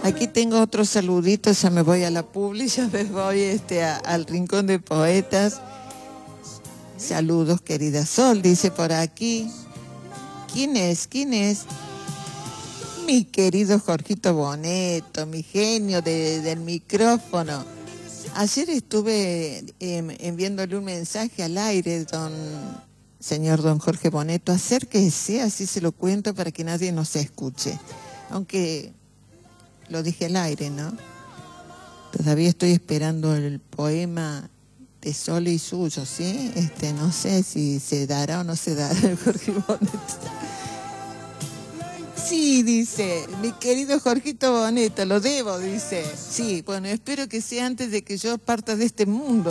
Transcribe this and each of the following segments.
Aquí tengo otro saludito, ya me voy a la publi, ya me voy al Rincón de Poetas. Saludos, querida Sol, dice por aquí. ¿Quién es? ¿Quién es? Mi querido Jorgito Boneto, mi genio del micrófono. Ayer estuve enviándole un mensaje al aire, señor don Jorge Boneto. Acérquese, así se lo cuento para que nadie nos escuche. Aunque lo dije al aire, ¿no? Todavía estoy esperando el poema de Sole y suyo, ¿sí? No sé si se dará o no se dará el Jorge Boneto. Sí, dice, mi querido Jorgito Boneto, lo debo, dice. Sí, bueno, espero que sea antes de que yo parta de este mundo.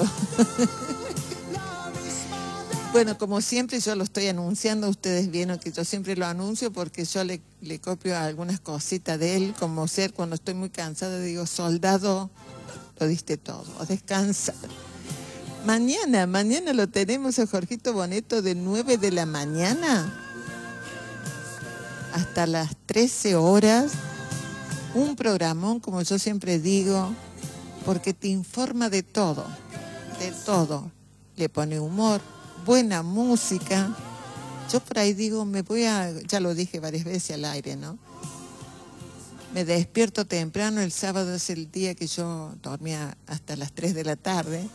Bueno, como siempre yo lo estoy anunciando, ustedes vieron que yo siempre lo anuncio porque yo le copio algunas cositas de él, como ser cuando estoy muy cansada, digo, soldado, lo diste todo, descansa. Mañana lo tenemos a Jorgito Boneto de 9 de la mañana hasta las 13 horas, un programón, como yo siempre digo, porque te informa de todo, le pone humor, buena música. Yo por ahí digo, ya lo dije varias veces al aire, ¿no? Me despierto temprano, el sábado es el día que yo dormía hasta las 3 de la tarde.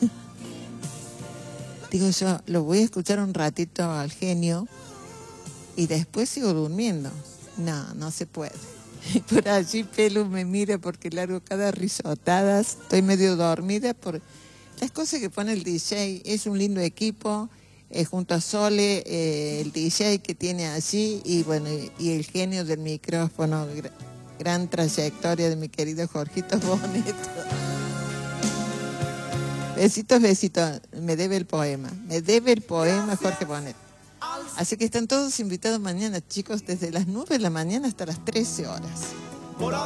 Digo yo, lo voy a escuchar un ratito al genio y después sigo durmiendo. No se puede. Por allí Pelu me mira porque largo cada risotada, estoy medio dormida por las cosas que pone el DJ. Es un lindo equipo, junto a Sole, el DJ que tiene allí y bueno, y el genio del micrófono, gran trayectoria de mi querido Jorgito Boneto. Besitos, me debe el poema Jorge Boneto. Así que están todos invitados mañana, chicos, desde las 9 de la mañana hasta las 13 horas.